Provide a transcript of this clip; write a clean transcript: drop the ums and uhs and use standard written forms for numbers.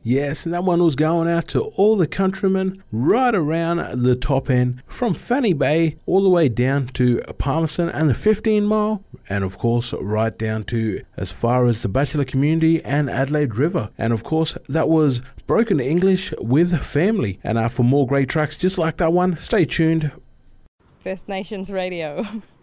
Yes, and that one was going out to all the countrymen right around the top end, from Fanny Bay all the way down to Palmerston and the 15 Mile, and of course right down to as far as the Bachelor Community and Adelaide River. And of course that was Broken English with Family. And for more great tracks just like that one, stay tuned. First Nations Radio.